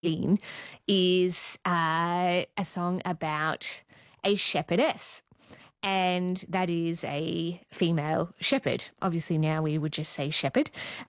scene is a song about a shepherdess. And that is a female shepherd. Obviously now we would just say shepherd.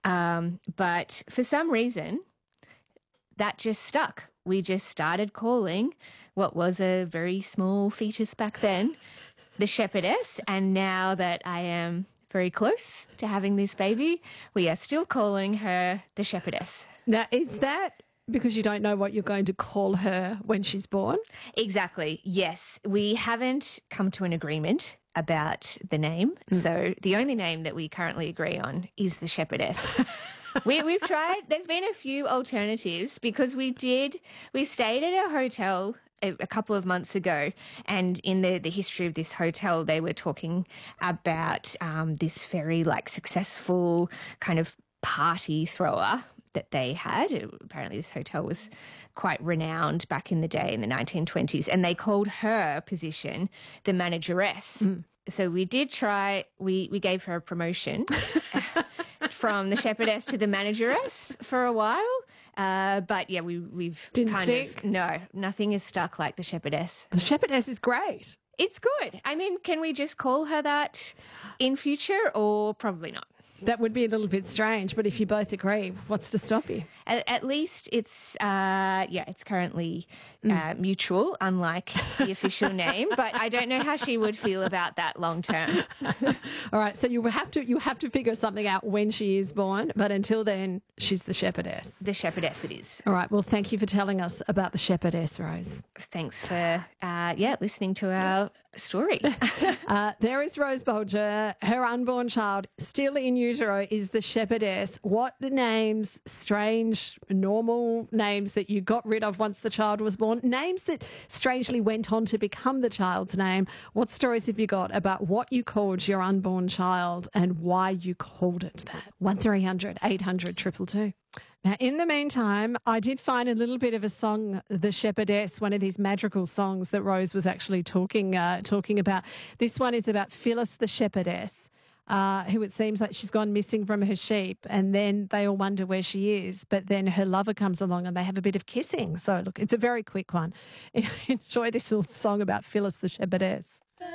But for some reason, that just stuck. We just started calling what was a very small fetus back then the shepherdess. And now that I am very close to having this baby, we are still calling her the shepherdess. Now, is that because you don't know what you're going to call her when she's born? Exactly, yes. We haven't come to an agreement about the name. So the only name that we currently agree on is the shepherdess. We've tried, there's been a few alternatives because we stayed at a hotel a couple of months ago, and in the history of this hotel, they were talking about this very successful kind of party thrower that they had. Apparently this hotel was quite renowned back in the day in the 1920s, and they called her position the manageress. So we did try, we gave her a promotion from the shepherdess to the manageress for a while. But yeah, we've Didn't stick? No, nothing is stuck like the shepherdess. The shepherdess is great. It's good. I mean, can we just call her that in future or probably not? That would be a little bit strange, but if you both agree, what's to stop you? At least it's currently mutual, unlike the official name. But I don't know how she would feel about that long term. All right, so you have to figure something out when she is born, but until then, she's the shepherdess. The shepherdess it is. All right, well, thank you for telling us about the shepherdess, Rose. Thanks for listening to our story. There is Rose Bolger. Her unborn child, still in utero, is the shepherdess. What names, strange, normal names that you got rid of once the child was born, names that strangely went on to become the child's name. What stories have you got about what you called your unborn child and why you called it that? 1300 800 222. Now, in the meantime, I did find a little bit of a song, The Shepherdess, one of these madrigal songs that Rose was actually talking about. This one is about Phyllis the shepherdess, who it seems like she's gone missing from her sheep, and then they all wonder where she is, but then her lover comes along and they have a bit of kissing. So, look, it's a very quick one. Enjoy this little song about Phyllis the shepherdess.